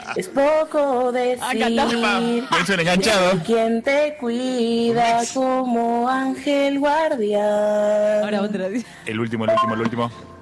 Es poco decir. Benson enganchado. Quien te cuida como ángel guardián. Ahora otra. El último.